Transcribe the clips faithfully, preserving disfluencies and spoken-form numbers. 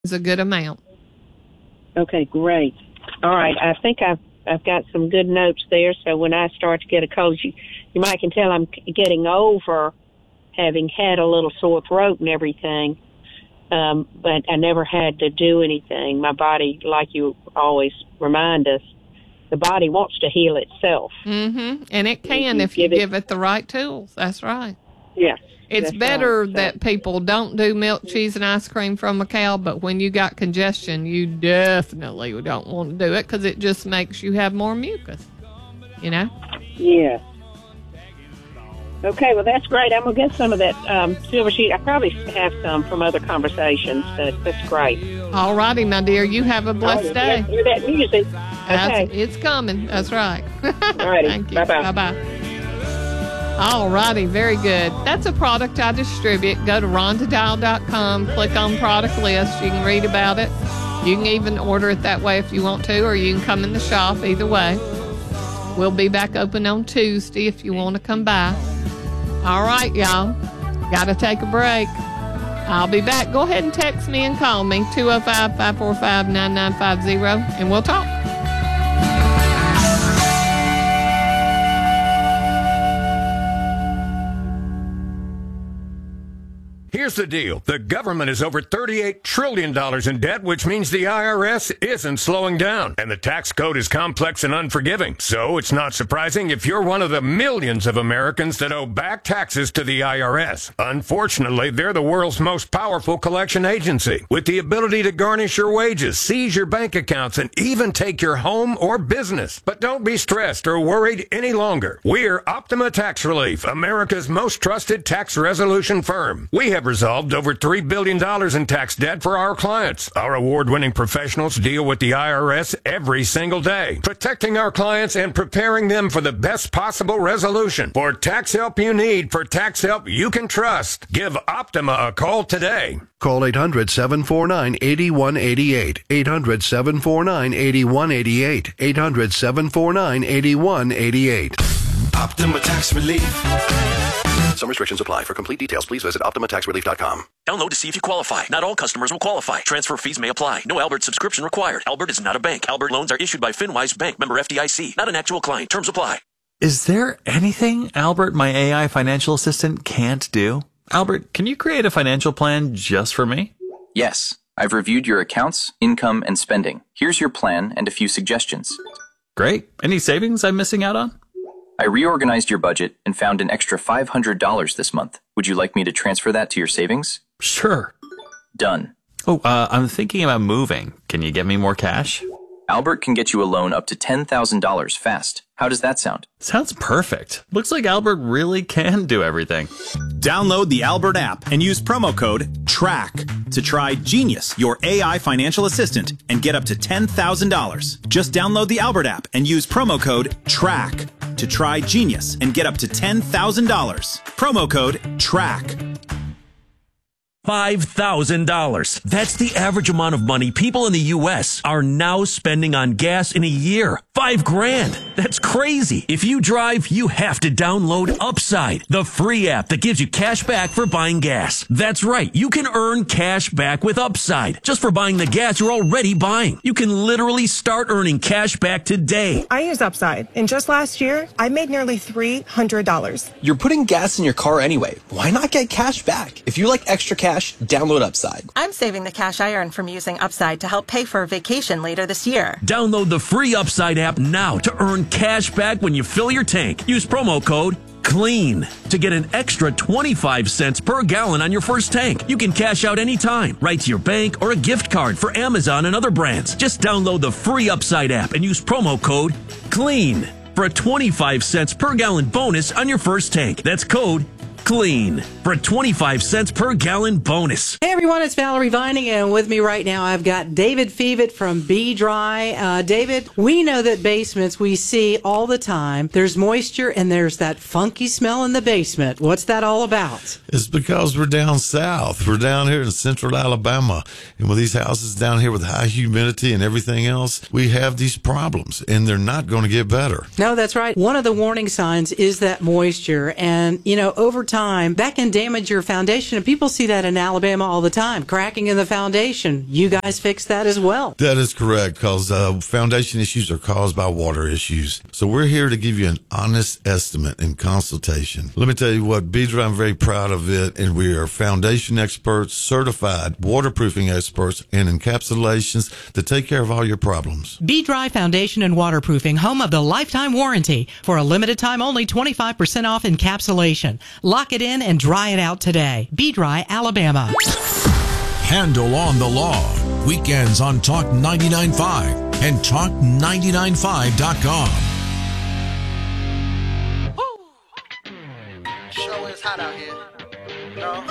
is a good amount. Okay, great. All right, I think I've I've got some good notes there. So when I start to get a cold, you you might can tell I'm getting over having had a little sore throat and everything. Um, but I never had to do anything. My body, like you always remind us, the body wants to heal itself. Mm-hmm. And it can if you, if you give, it, give it the right tools. That's right. Yeah. It's better right. so, that people don't do milk, cheese, and ice cream from a cow, but when you got congestion, you definitely don't want to do it because it just makes you have more mucus, you know? Yeah. Okay, well, that's great. I'm going to get some of that um, silver sheet. I probably have some from other conversations, but that's great. All righty, my dear. You have a blessed oh, day. Hear that music. Okay. That's, it's coming. That's right. All righty. Thank you. Bye-bye. Bye-bye. All righty. Very good. That's a product I distribute. Go to rhonda dial dot com. Click on product list. You can read about it. You can even order it that way if you want to, or you can come in the shop. Either way. We'll be back open on Tuesday if you want to come by. All right, y'all. Got to take a break. I'll be back. Go ahead and text me and call me, two oh five, five four five, nine nine five oh, and we'll talk. Here's the deal. The government is over thirty-eight trillion dollars in debt, which means the I R S isn't slowing down. And the tax code is complex and unforgiving. So it's not surprising if you're one of the millions of Americans that owe back taxes to the I R S. Unfortunately, they're the world's most powerful collection agency, with the ability to garnish your wages, seize your bank accounts, and even take your home or business. But don't be stressed or worried any longer. We're Optima Tax Relief, America's most trusted tax resolution firm. We have resolved over three billion dollars in tax debt for our clients. Our award-winning professionals deal with the I R S every single day, protecting our clients and preparing them for the best possible resolution. For tax help you need, for tax help you can trust, give Optima a call today. Call eight hundred, seven four nine, eight one eight eight. eight hundred, seven four nine, eight one eight eight. eight hundred, seven four nine, eight one eight eight. Optima Tax Relief. Some restrictions apply. For complete details, please visit optima tax relief dot com. Download to see if you qualify. Not all customers will qualify. Transfer fees may apply. No Albert subscription required. Albert is not a bank. Albert loans are issued by FinWise Bank, member F D I C. Not an actual client. Terms apply. Is there anything Albert, my A I financial assistant, can't do? Albert, can you create a financial plan just for me? Yes. I've reviewed your accounts, income, and spending. Here's your plan and a few suggestions. Great. Any savings I'm missing out on? I reorganized your budget and found an extra five hundred dollars this month. Would you like me to transfer that to your savings? Sure. Done. Oh, uh, I'm thinking about moving. Can you get me more cash? Albert can get you a loan up to ten thousand dollars fast. How does that sound? Sounds perfect. Looks like Albert really can do everything. Download the Albert app and use promo code TRACK to try Genius, your A I financial assistant, and get up to ten thousand dollars. Just download the Albert app and use promo code TRACK to try Genius and get up to ten thousand dollars. Promo code TRACK. five thousand dollars. That's the average amount of money people in the U S are now spending on gas in a year. Five grand. That's crazy. If you drive, you have to download Upside, the free app that gives you cash back for buying gas. That's right. You can earn cash back with Upside just for buying the gas you're already buying. You can literally start earning cash back today. I use Upside, and just last year, I made nearly three hundred dollars. You're putting gas in your car anyway. Why not get cash back? If you like extra cash, download Upside. I'm saving the cash I earn from using Upside to help pay for a vacation later this year. Download the free Upside app now to earn cash back when you fill your tank. Use promo code CLEAN to get an extra twenty-five cents per gallon on your first tank. You can cash out anytime, right to your bank or a gift card for Amazon and other brands. Just download the free Upside app and use promo code CLEAN for a twenty-five cents per gallon bonus on your first tank. That's code CLEAN for a twenty-five cents per gallon bonus. Hey everyone, it's Valerie Vining, and with me right now I've got David Fevitt from Be Dry. Uh, David, we know that basements we see all the time, there's moisture and there's that funky smell in the basement. What's that all about? It's because we're down south. We're down here in central Alabama, and with these houses down here with high humidity and everything else, we have these problems, and they're not going to get better. No, that's right. One of the warning signs is that moisture, and you know, over time, that can damage your foundation. And people see that in Alabama all the time, cracking in the foundation. You guys fix that as well. That is correct, because uh, foundation issues are caused by water issues. So we're here to give you an honest estimate and consultation. Let me tell you what, B-Dry, I'm very proud of it, and we are foundation experts, certified waterproofing experts, and encapsulations to take care of all your problems. B-Dry Foundation and Waterproofing, home of the lifetime warranty. For a limited time only, twenty-five percent off encapsulation. Lock it in and dry it out today. B-Dry, Alabama. Handle on the Law. Weekends on Talk ninety-nine point five and talk ninety-nine five dot com. Sure is hot out here. No,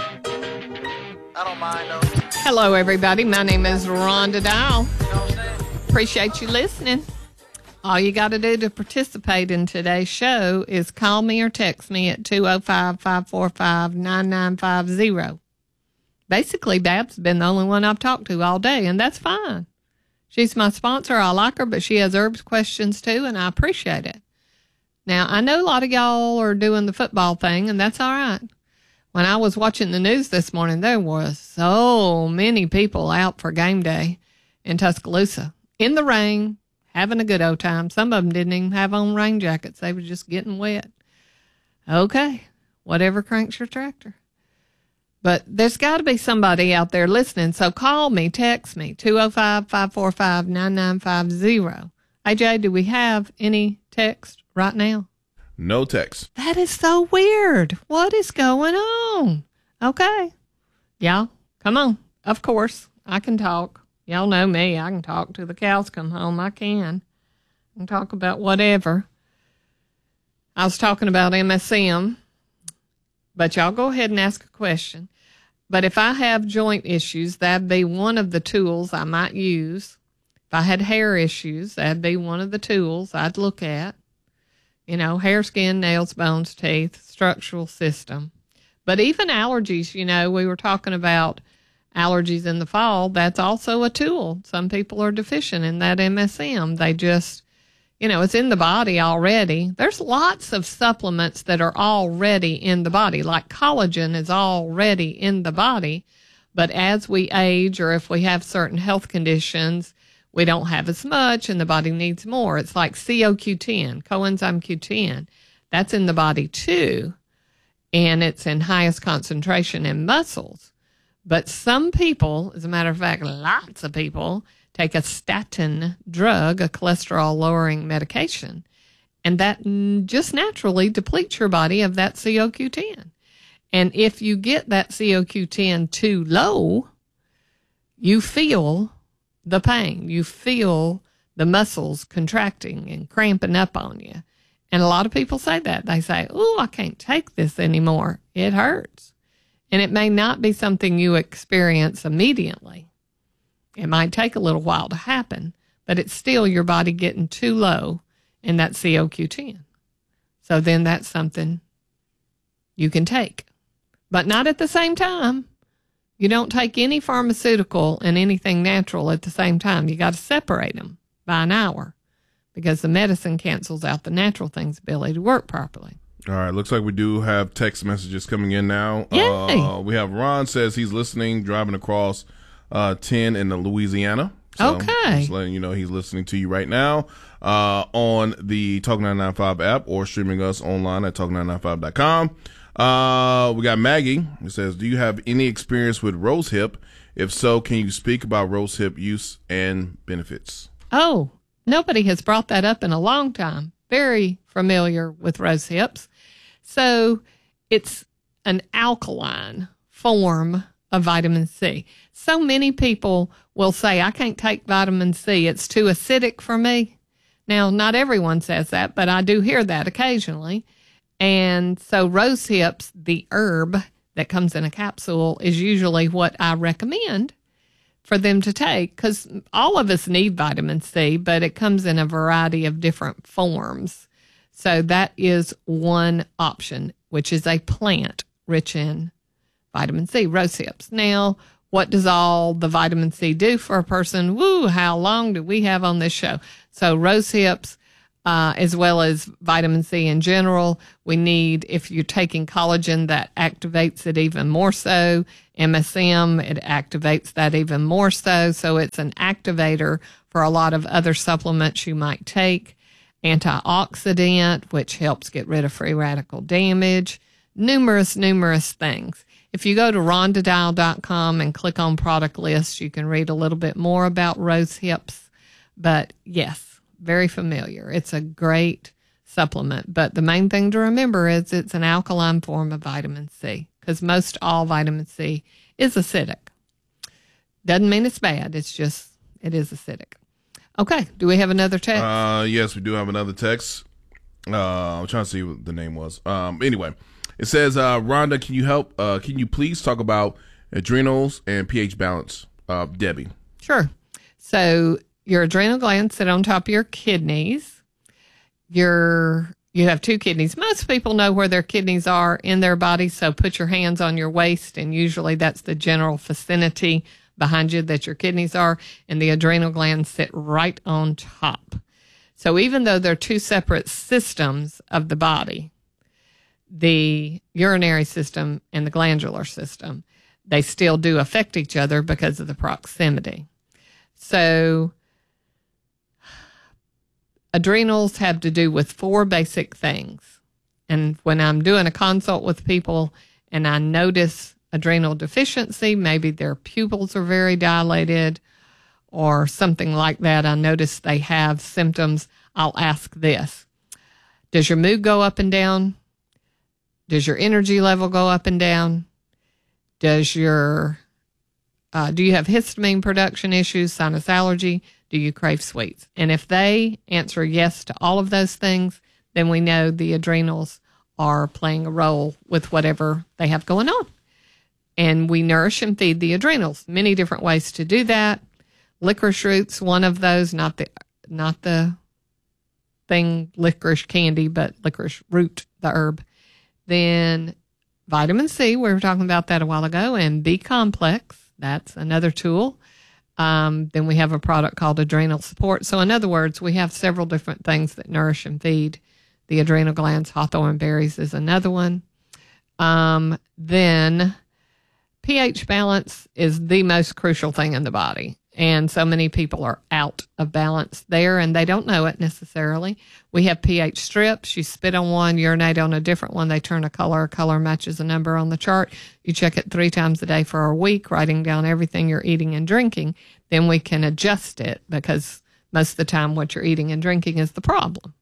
I don't mind though. Hello, everybody. My name is Rhonda Dial. Appreciate you listening. All you got to do to participate in today's show is call me or text me at two oh five, five four five, nine nine five zero. Basically, Bab's been the only one I've talked to all day, and that's fine. She's my sponsor. I like her, but she has herbs questions too, and I appreciate it. Now, I know a lot of y'all are doing the football thing, and that's all right. When I was watching the news this morning, there were so many people out for game day in Tuscaloosa, in the rain, having a good old time. Some of them didn't even have on rain jackets. They were just getting wet. Okay, whatever cranks your tractor. But there's got to be somebody out there listening, so call me, text me, two oh five, five four five, nine nine five zero. A J, do we have any text right now? No text. That is so weird. What is going on? Okay. Y'all, come on. Of course, I can talk. Y'all know me. I can talk till the cows come home. I can. I can talk about whatever. I was talking about M S M, but y'all go ahead and ask a question. But if I have joint issues, that'd be one of the tools I might use. If I had hair issues, that'd be one of the tools I'd look at. You know, hair, skin, nails, bones, teeth, structural system. But even allergies, you know, we were talking about allergies in the fall. That's also a tool. Some people are deficient in that M S M. They just, you know, it's in the body already. There's lots of supplements that are already in the body, like collagen is already in the body. But as we age, or if we have certain health conditions, we don't have as much and the body needs more. It's like C O Q ten, coenzyme Q ten. That's in the body too. And it's in highest concentration in muscles. But some people, as a matter of fact, lots of people, take a statin drug, a cholesterol-lowering medication, and that just naturally depletes your body of that C O Q ten. And if you get that C O Q ten too low, you feel the pain. You feel the muscles contracting and cramping up on you. And a lot of people say that. They say, oh, I can't take this anymore. It hurts. And it may not be something you experience immediately. It might take a little while to happen, but it's still your body getting too low in that C O Q ten. So then that's something you can take, but not at the same time. You don't take any pharmaceutical and anything natural at the same time. You got to separate them by an hour because the medicine cancels out the natural thing's ability to work properly. All right, looks like we do have text messages coming in now. Yay. Uh, we have Ron says he's listening, driving across uh, ten in the Louisiana. So okay. Just letting you know he's listening to you right now uh, on the Talk nine ninety-five app or streaming us online at talk nine ninety-five dot com. Uh, we got Maggie who says, do you have any experience with rose hip? If so, can you speak about rose hip use and benefits? Oh, nobody has brought that up in a long time. Very familiar with rose hips. So it's an alkaline form of vitamin C. So many people will say, I can't take vitamin C. It's too acidic for me. Now, not everyone says that, but I do hear that occasionally. And so rose hips, the herb that comes in a capsule, is usually what I recommend for them to take, because all of us need vitamin C, but it comes in a variety of different forms. So that is one option, which is a plant rich in vitamin C, rose hips. Now, what does all the vitamin C do for a person? Woo, how long do we have on this show? So rose hips uh, as well as vitamin C in general. We need, if you're taking collagen, that activates it even more so. M S M, it activates that even more so. So it's an activator for a lot of other supplements you might take. Antioxidant, which helps get rid of free radical damage. Numerous, numerous things. If you go to rhonda dial dot com and click on product lists, you can read a little bit more about rose hips. But yes, very familiar. It's a great supplement. But the main thing to remember is it's an alkaline form of vitamin C, because most all vitamin C is acidic. Doesn't mean it's bad. It's just, it is acidic. Okay. Do we have another text? Uh, yes, we do have another text. Uh, I'm trying to see what the name was. Um, anyway, it says, uh, Rhonda, can you help? Uh, can you please talk about adrenals and pH balance? Uh, Debbie. Sure. So your adrenal glands sit on top of your kidneys. Your You have two kidneys. Most people know where their kidneys are in their body, so put your hands on your waist, and usually that's the general vicinity behind you that your kidneys are, and the adrenal glands sit right on top. So even though they're two separate systems of the body, the urinary system and the glandular system, they still do affect each other because of the proximity. So adrenals have to do with four basic things. And when I'm doing a consult with people and I notice adrenal deficiency, maybe their pupils are very dilated or something like that, I notice they have symptoms, I'll ask this. Does your mood go up and down? Does your energy level go up and down? Does your, uh, do you have histamine production issues, sinus allergy? Do you crave sweets? And if they answer yes to all of those things, then we know the adrenals are playing a role with whatever they have going on. And we nourish and feed the adrenals. Many different ways to do that. Licorice root's one of those, not the not the thing licorice candy, but licorice root, the herb. Then vitamin C, we were talking about that a while ago, and B complex, that's another tool. Um, then we have a product called Adrenal Support. So in other words, we have several different things that nourish and feed the adrenal glands. Hawthorn berries is another one. Um, then pH balance is the most crucial thing in the body. And so many people are out of balance there, and they don't know it necessarily. We have pH strips. You spit on one, urinate on a different one. They turn a color. A color matches a number on the chart. You check it three times a day for a week, writing down everything you're eating and drinking. Then we can adjust it, because most of the time what you're eating and drinking is the problem.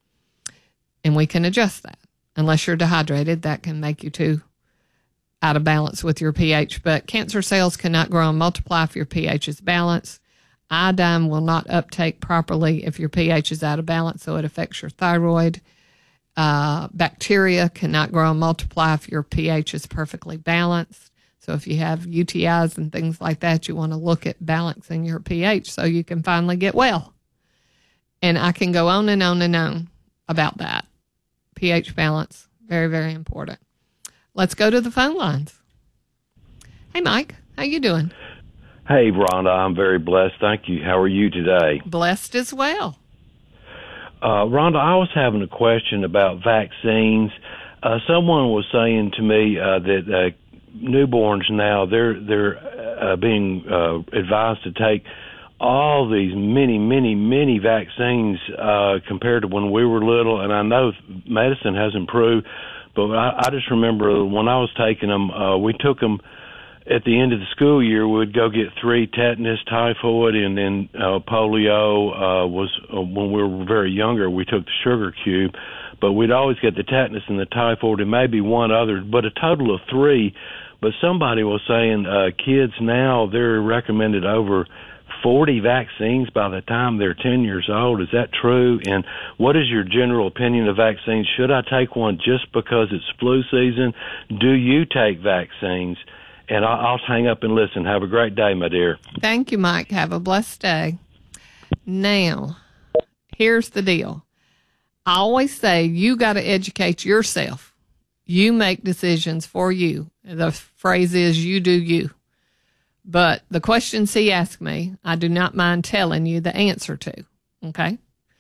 And we can adjust that. Unless you're dehydrated, that can make you too out of balance with your pH. But cancer cells cannot grow and multiply if your pH is balanced. Iodine will not uptake properly if your pH is out of balance, so it affects your thyroid. Uh, bacteria cannot grow and multiply if your pH is perfectly balanced. So if you have U T Is and things like that, you want to look at balancing your pH so you can finally get well. And I can go on and on and on about that. pH balance, very, very important. Let's go to the phone lines. Hey, Mike, how you doing? Hey, Rhonda, I'm very blessed. Thank you. How are you today? Blessed as well. Uh, Rhonda, I was having a question about vaccines. Uh, someone was saying to me uh, that uh, newborns now, they're they're uh, being uh, advised to take all these many, many, many vaccines uh, compared to when we were little. And I know medicine has improved, but I, I just remember when I was taking them, uh, we took them at the end of the school year. We'd go get three: tetanus, typhoid, and then uh, polio. Uh, was uh, when we were very younger, we took the sugar cube, but we'd always get the tetanus and the typhoid and maybe one other, but a total of three. But somebody was saying uh, kids now, they're recommended over forty vaccines by the time they're ten years old. Is that true? And what is your general opinion of vaccines? Should I take one just because it's flu season? Do you take vaccines? And I'll, I'll hang up and listen. Have a great day, my dear. Thank you, Mike. Have a blessed day. Now, here's the deal. I always say you got to educate yourself. You make decisions for you. The phrase is, you do you. But the questions he asked me, I do not mind telling you the answer to. Okay?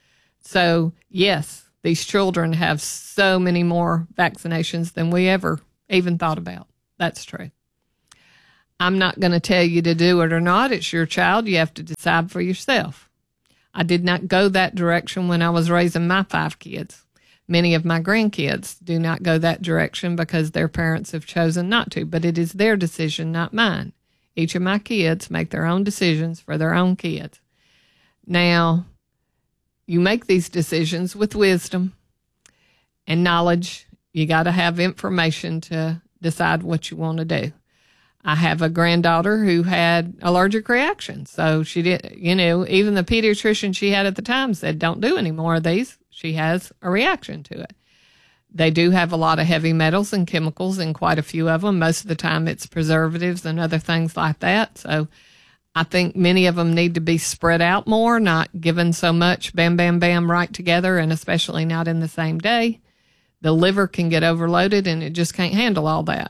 So, yes, these children have so many more vaccinations than we ever even thought about. That's true. I'm not going to tell you to do it or not. It's your child. You have to decide for yourself. I did not go that direction when I was raising my five kids. Many of my grandkids do not go that direction because their parents have chosen not to, but it is their decision, not mine. Each of my kids make their own decisions for their own kids. Now, you make these decisions with wisdom and knowledge. You got to have information to decide what you want to do. I have a granddaughter who had allergic reactions. So she did, you know, even the pediatrician she had at the time said, don't do any more of these. She has a reaction to it. They do have a lot of heavy metals and chemicals in quite a few of them. Most of the time it's preservatives and other things like that. So I think many of them need to be spread out more, not given so much bam, bam, bam right together, and especially not in the same day. The liver can get overloaded and it just can't handle all that.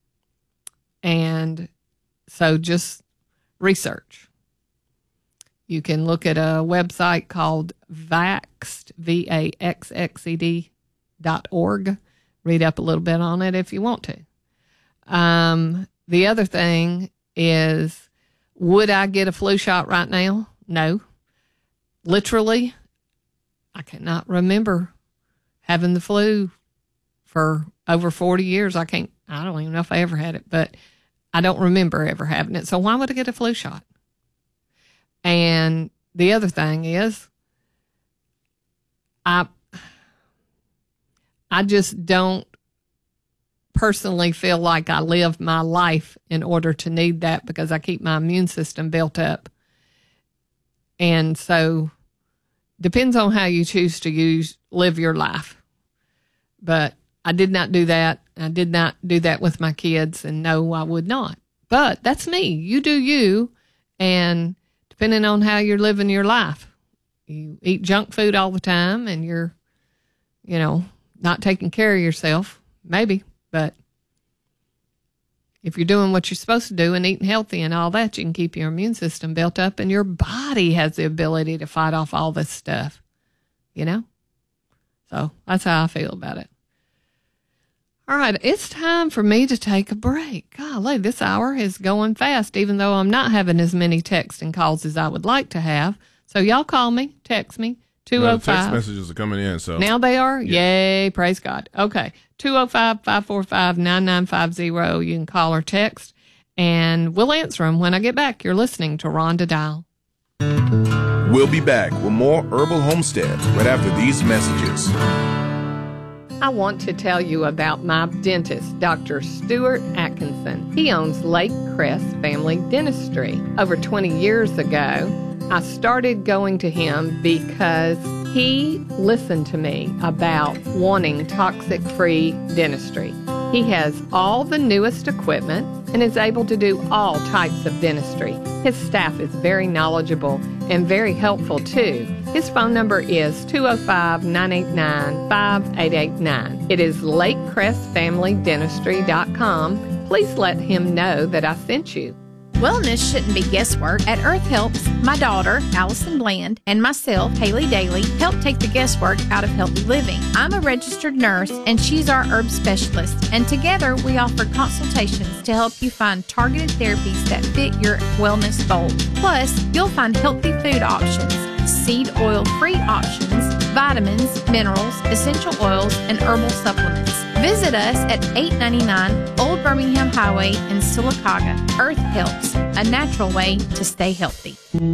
And so just research. You can look at a website called Vaxxed, V A X X E D dot org. Read up a little bit on it if you want to. Um, the other thing is, would I get a flu shot right now? No. Literally, I cannot remember having the flu for over forty years. I can't, I don't even know if I ever had it, but I don't remember ever having it. So why would I get a flu shot? And the other thing is, I, I just don't personally feel like I live my life in order to need that, because I keep my immune system built up. And so depends on how you choose to use, live your life. But I did not do that. I did not do that with my kids, and no, I would not. But that's me. You do you, and depending on how you're living your life, you eat junk food all the time, and you're, you know, not taking care of yourself, maybe. But if you're doing what you're supposed to do and eating healthy and all that, you can keep your immune system built up, and your body has the ability to fight off all this stuff, you know? So that's how I feel about it. All right, it's time for me to take a break. Golly, this hour is going fast, even though I'm not having as many texts and calls as I would like to have. So y'all call me, text me, two oh five. No, text messages are coming in, so. Now they are? Yeah. Yay, praise God. Okay, two oh five, five four five, nine nine five oh. You can call or text, and we'll answer them when I get back. You're listening to Rhonda Dial. We'll be back with more Herbal Homestead right after these messages. I want to tell you about my dentist, Doctor Stuart Atkinson. He owns Lake Crest Family Dentistry. Over twenty years ago, I started going to him because he listened to me about wanting toxic-free dentistry. He has all the newest equipment and is able to do all types of dentistry. His staff is very knowledgeable and very helpful too. His phone number is two oh five, nine eight nine, five eight eight nine. It is lake crest family dentistry dot com. Please let him know that I sent you. Wellness shouldn't be guesswork. At Earth Helps, my daughter, Allison Bland, and myself, Haley Daly, help take the guesswork out of healthy living. I'm a registered nurse, and she's our herb specialist, and together we offer consultations to help you find targeted therapies that fit your wellness goals. Plus, you'll find healthy food options, seed oil-free options, vitamins, minerals, essential oils, and herbal supplements. Visit us at eight ninety-nine Old Birmingham Highway in Sylacauga. Earth Helps, a natural way to stay healthy.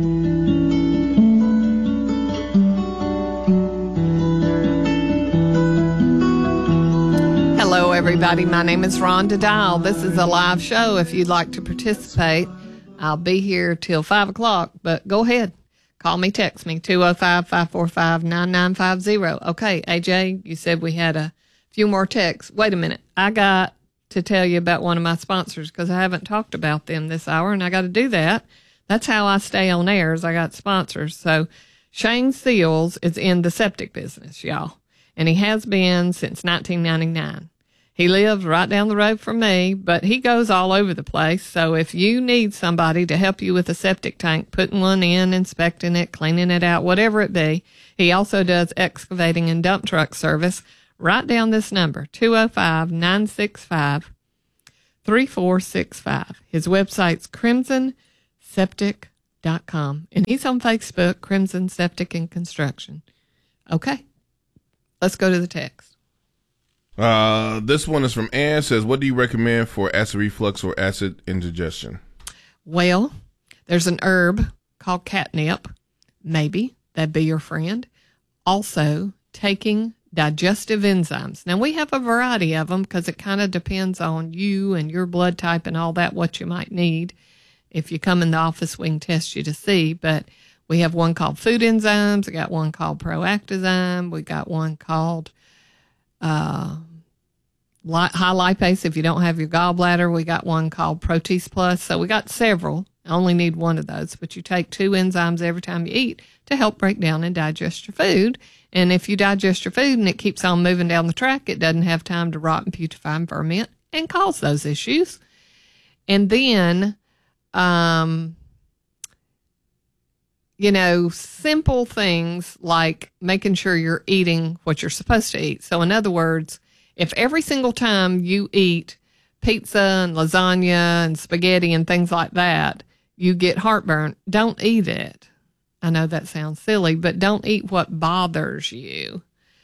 Hello, everybody. My name is Rhonda Dial. This is a live show. If you'd like to participate, I'll be here till five o'clock, but go ahead. Call me, text me, two oh five, five four five, nine nine five oh. Okay, A J, you said we had a few more texts. Wait a minute. I got to tell you about one of my sponsors because I haven't talked about them this hour, and I got to do that. That's how I stay on air, is I got sponsors. So Shane Seals is in the septic business, y'all, and he has been since nineteen ninety-nine. He lives right down the road from me, but he goes all over the place. So if you need somebody to help you with a septic tank, putting one in, inspecting it, cleaning it out, whatever it be, he also does excavating and dump truck service. Write down this number, two oh five, nine six five, three four six five. His website's crimson septic dot com, and he's on Facebook, Crimson Septic and Construction. Okay, let's go to the text. Uh, this one is from Ann. Says, what do you recommend for acid reflux or acid indigestion? Well, there's an herb called catnip. Maybe that'd be your friend. Also, taking digestive enzymes. Now, we have a variety of them because it kind of depends on you and your blood type and all that, what you might need. If you come in the office, we can test you to see. But we have one called food enzymes. We got one called Proactazyme. We got one called uh, high lipase. If you don't have your gallbladder, we got one called Protease Plus. So we got several. I only need one of those, but you take two enzymes every time you eat to help break down and digest your food. And if you digest your food and it keeps on moving down the track, it doesn't have time to rot and putrefy and ferment and cause those issues. And then, um, you know, simple things like making sure you're eating what you're supposed to eat. So in other words, if every single time you eat pizza and lasagna and spaghetti and things like that, you get heartburn, don't eat it. I know that sounds silly, but don't eat what bothers you.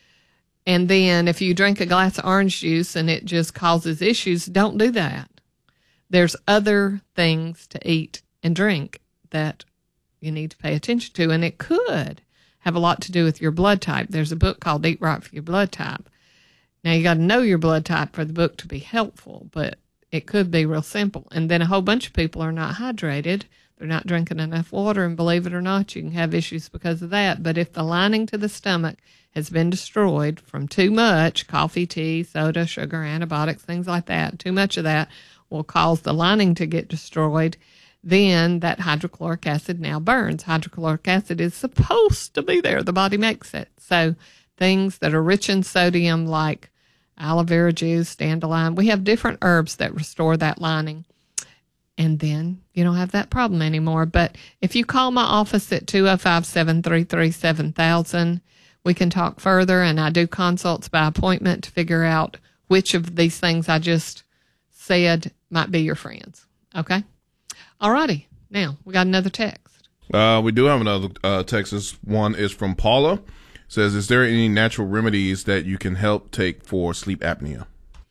And then if you drink a glass of orange juice and it just causes issues, don't do that. There's other things to eat and drink that you need to pay attention to, and it could have a lot to do with your blood type. There's a book called Eat Right for Your Blood Type. Now, you got to know your blood type for the book to be helpful, but it could be real simple. And then a whole bunch of people are not hydrated. They're not drinking enough water, and believe it or not, you can have issues because of that. But if the lining to the stomach has been destroyed from too much coffee, tea, soda, sugar, antibiotics, things like that, too much of that will cause the lining to get destroyed, then that hydrochloric acid now burns. Hydrochloric acid is supposed to be there. The body makes it. So things that are rich in sodium like aloe vera juice, dandelion, we have different herbs that restore that lining. And then you don't have that problem anymore. But if you call my office at two oh five, seven three three, seven thousand, we can talk further. And I do consults by appointment to figure out which of these things I just said might be your friends. Okay? All righty. Now, we got another text. Uh, we do have another uh, text. This one is from Paula. It says, is there any natural remedies that you can help take for sleep apnea?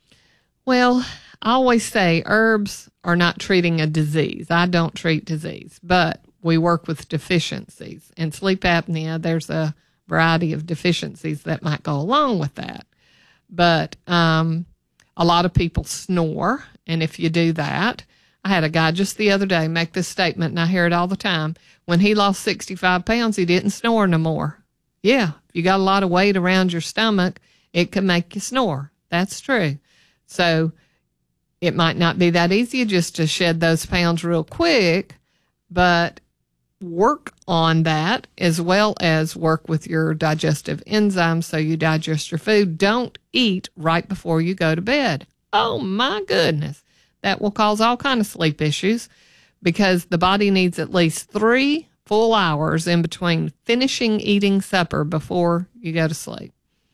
Well, I always say herbs are not treating a disease. I don't treat disease, but we work with deficiencies. In sleep apnea, there's a variety of deficiencies that might go along with that. But um, a lot of people snore, and if you do that, I had a guy just the other day make this statement, and I hear it all the time. When he lost sixty-five pounds, he didn't snore no more. Yeah, if you got a lot of weight around your stomach, it can make you snore. That's true. So it might not be that easy just to shed those pounds real quick, but work on that as well as work with your digestive enzymes so you digest your food. Don't eat right before you go to bed. Oh, my goodness. That will cause all kinds of sleep issues because the body needs at least three full hours in between finishing eating supper before you go to sleep.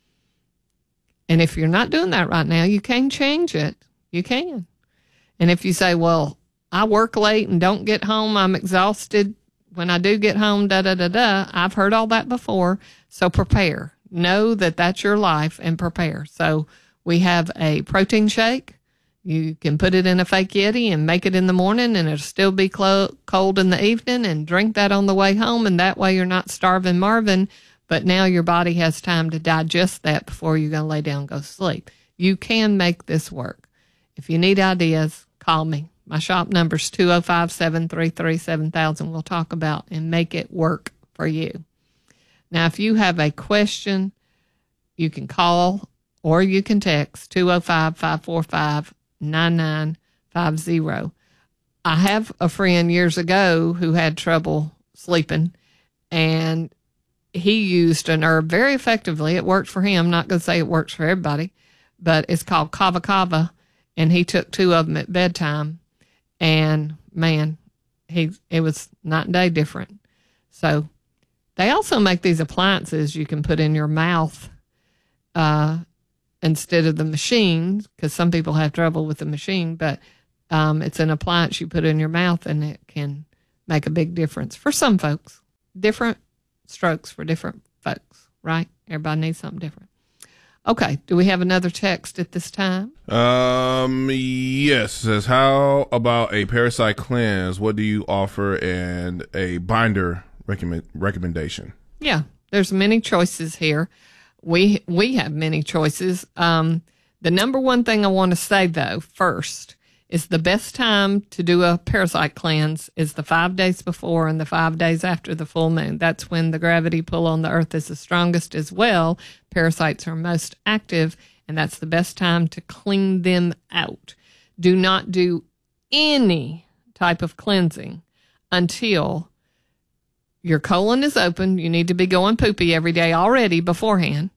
And if you're not doing that right now, you can change it. You can. And if you say, well, I work late and don't get home, I'm exhausted. When I do get home, da, da, da, da. I've heard all that before. So prepare. Know that that's your life and prepare. So we have a protein shake. You can put it in a fake Yeti and make it in the morning, and it'll still be clo- cold in the evening, and drink that on the way home, and that way you're not starving Marvin, but now your body has time to digest that before you're going to lay down and go to sleep. You can make this work. If you need ideas, call me. My shop number is two oh five, seven three three, seven thousand. We'll talk about and make it work for you. Now, if you have a question, you can call or you can text two oh five, five four five, nine nine five zero. I have a friend years ago who had trouble sleeping, and he used an herb very effectively. It worked for him. Not going to say it works for everybody, but it's called Kava Kava, and he took two of them at bedtime, and man, he it was night and day different. So they also make these appliances you can put in your mouth uh, instead of the machine, because some people have trouble with the machine, but um, it's an appliance you put in your mouth, and it can make a big difference for some folks. Different strokes for different folks, right? Everybody needs something different. Okay, do we have another text at this time? Um, yes. It says, how about a parasite cleanse? What do you offer, and a binder recommend recommendation? Yeah, there's many choices here. We we have many choices. Um, the number one thing I want to say, though, first, is the best time to do a parasite cleanse is the five days before and the five days after the full moon. That's when the gravity pull on the earth is the strongest as well. Parasites are most active, and that's the best time to clean them out. Do not do any type of cleansing until your colon is open. You need to be going poopy every day already beforehand.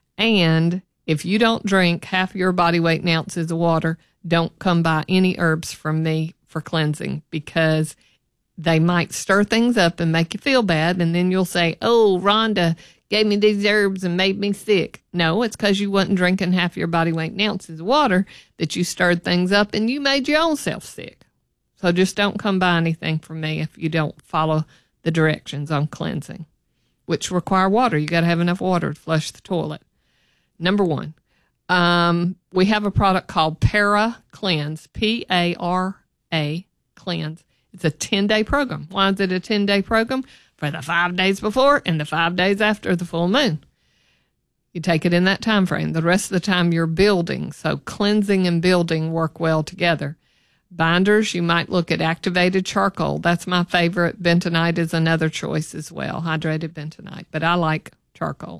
And if you don't drink half your body weight in ounces of water, don't come by any herbs from me for cleansing, because they might stir things up and make you feel bad. And then you'll say, oh, Rhonda gave me these herbs and made me sick. No, it's because you wasn't drinking half your body weight in ounces of water that you stirred things up and you made your own self sick. So just don't come by anything from me if you don't follow the directions on cleansing, which require water. You got to have enough water to flush the toilet. Number one. Um, we have a product called Para Cleanse, P A R A Cleanse. It's a ten-day program. Why is it a ten-day program? For the five days before and the five days after the full moon. You take it in that time frame. The rest of the time you're building. So cleansing and building work well together. Binders, you might look at activated charcoal. That's my favorite. Bentonite is another choice as well, hydrated bentonite. But I like charcoal.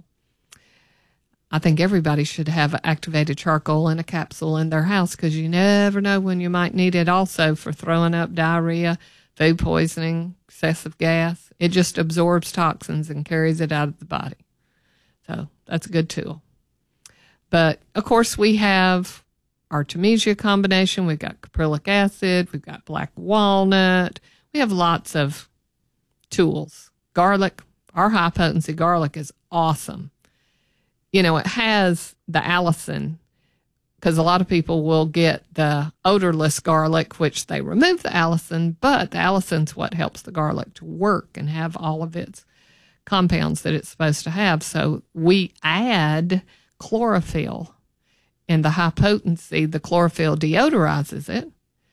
I think everybody should have activated charcoal in a capsule in their house, because you never know when you might need it also for throwing up, diarrhea, food poisoning, excessive gas. It just absorbs toxins and carries it out of the body. So that's a good tool. But, of course, we have Artemisia combination. We've got caprylic acid. We've got black walnut. We have lots of tools. Garlic, our high-potency garlic is awesome. You know, it has the allicin, because a lot of people will get the odorless garlic, which they remove the allicin, but the allicin's what helps the garlic to work and have all of its compounds that it's supposed to have. So we add chlorophyll, and the high potency, the chlorophyll deodorizes it,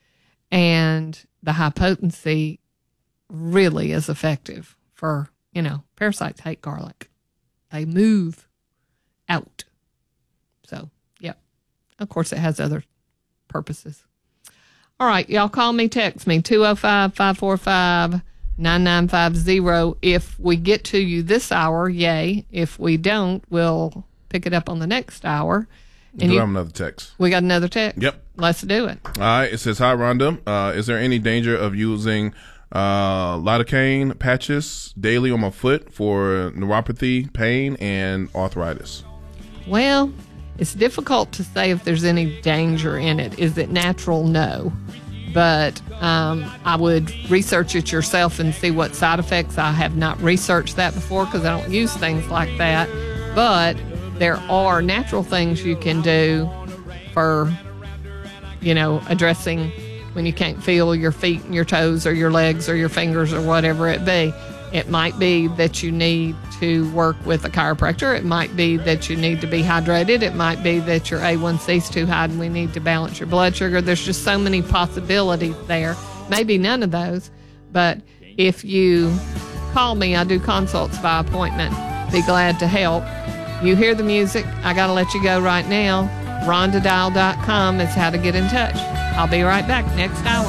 and the high potency really is effective for, you know, parasites hate garlic. They move out. So, yep. Of course, it has other purposes. All right, y'all call me, text me, two oh five, five four five, nine nine five zero. If we get to you this hour, yay. If we don't, we'll pick it up on the next hour. And you have another text. We got another text? Yep. Let's do it. All right, it says, hi, Rhonda. Uh, is there any danger of using uh, lidocaine patches daily on my foot for neuropathy, pain, and arthritis? Well, it's difficult to say if there's any danger in it. Is it natural? No. But um, I would research it yourself and see what side effects. I have not researched that before because I don't use things like that. But there are natural things you can do for, you know, addressing when you can't feel your feet and your toes or your legs or your fingers or whatever it be. It might be that you need to work with a chiropractor. It might be that you need to be hydrated. It might be that your A one C is too high and we need to balance your blood sugar. There's just so many possibilities there. Maybe none of those. But if you call me, I do consults by appointment. Be glad to help. You hear the music. I got to let you go right now. Rhonda Dial dot com is how to get in touch. I'll be right back next hour.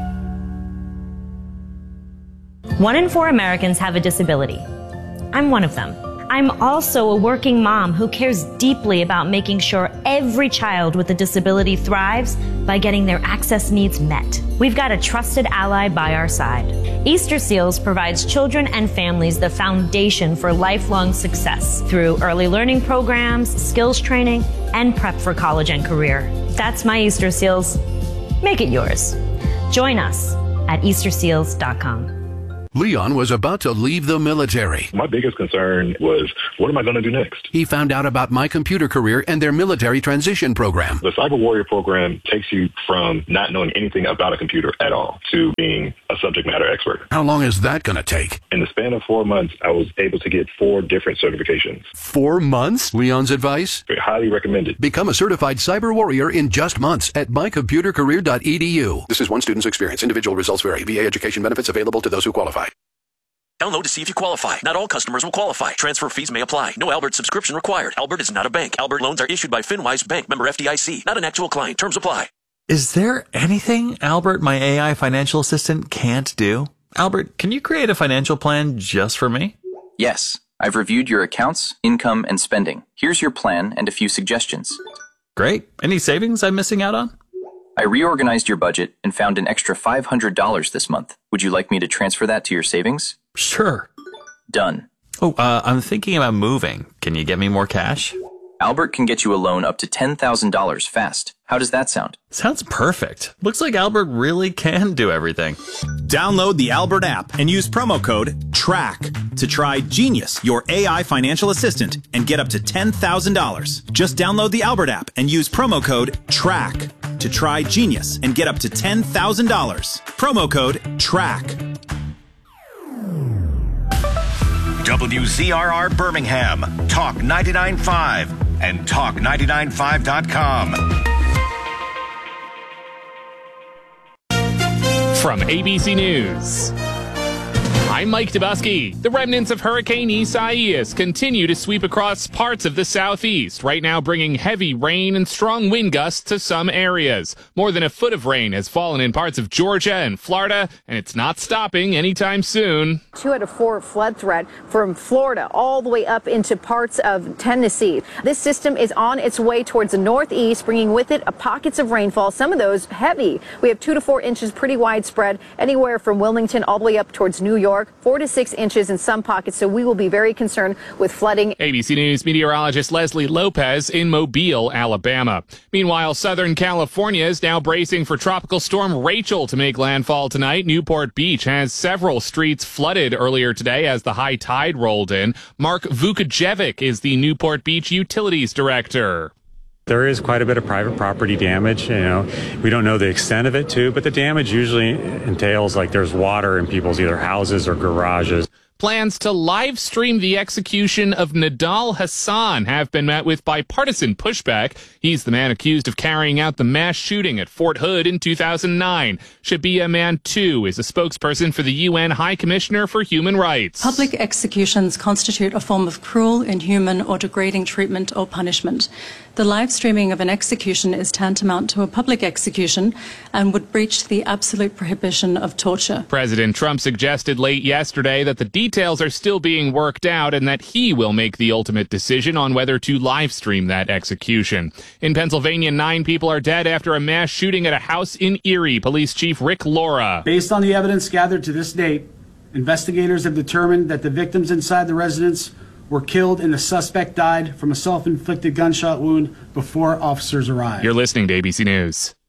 One in four Americans have a disability. I'm one of them. I'm also a working mom who cares deeply about making sure every child with a disability thrives by getting their access needs met. We've got a trusted ally by our side. Easter Seals provides children and families the foundation for lifelong success through early learning programs, skills training, and prep for college and career. That's my Easter Seals. Make it yours. Join us at Easter Seals dot com. Leon was about to leave the military. My biggest concern was, what am I going to do next? He found out about My Computer Career and their military transition program. The Cyber Warrior program takes you from not knowing anything about a computer at all to being a subject matter expert. How long is that going to take? In the span of four months, I was able to get four different certifications. Four months? Leon's advice? Highly recommended. Become a certified cyber warrior in just months at my computer career dot e d u. This is one student's experience. Individual results vary. V A education benefits available to those who qualify. Download to see if you qualify. Not all customers will qualify. Transfer fees may apply. No Albert subscription required. Albert is not a bank. Albert loans are issued by FinWise Bank, member F D I C. Not an actual client. Terms apply. Is there anything Albert, my A I financial assistant, can't do? Albert, can you create a financial plan just for me? Yes. I've reviewed your accounts, income, and spending. Here's your plan and a few suggestions. Great. Any savings I'm missing out on? I reorganized your budget and found an extra five hundred dollars this month. Would you like me to transfer that to your savings? Sure. Done. Oh, uh, I'm thinking about moving. Can you get me more cash? Albert can get you a loan up to ten thousand dollars fast. How does that sound? Sounds perfect. Looks like Albert really can do everything. Download the Albert app and use promo code TRACK to try Genius, your A I financial assistant, and get up to ten thousand dollars. Just download the Albert app and use promo code TRACK to try Genius and get up to ten thousand dollars. Promo code TRACK. W Z R R Birmingham, Talk ninety-nine point five, and talk ninety-nine point five dot com. From A B C News, I'm Mike Dubusky. The remnants of Hurricane Isaias continue to sweep across parts of the southeast, right now bringing heavy rain and strong wind gusts to some areas. More than a foot of rain has fallen in parts of Georgia and Florida, and it's not stopping anytime soon. Two out of four flood threat from Florida all the way up into parts of Tennessee. This system is on its way towards the northeast, bringing with it a pockets of rainfall, some of those heavy. We have two to four inches, pretty widespread, anywhere from Wilmington all the way up towards New York. Four to six inches in some pockets, so we will be very concerned with flooding. A B C News meteorologist Leslie Lopez in Mobile, Alabama. Meanwhile, Southern California is now bracing for Tropical Storm Rachel to make landfall tonight. Newport Beach has several streets flooded earlier today as the high tide rolled in. Mark Vukajevic is the Newport Beach Utilities Director. There is quite a bit of private property damage. You know, we don't know the extent of it too, but the damage usually entails like there's water in people's either houses or garages. Plans to live stream the execution of Nidal Hassan have been met with bipartisan pushback. He's the man accused of carrying out the mass shooting at Fort Hood in two thousand nine. Shabia Mantou is a spokesperson for the U N High Commissioner for Human Rights. Public executions constitute a form of cruel, inhuman, or degrading treatment or punishment. The live streaming of an execution is tantamount to a public execution and would breach the absolute prohibition of torture. President Trump suggested late yesterday that the details are still being worked out and that he will make the ultimate decision on whether to live stream that execution. In Pennsylvania, nine people are dead after a mass shooting at a house in Erie. Police Chief Rick Laura. Based on the evidence gathered to this date, investigators have determined that the victims inside the residence were killed and the suspect died from a self-inflicted gunshot wound before officers arrived. You're listening to A B C News.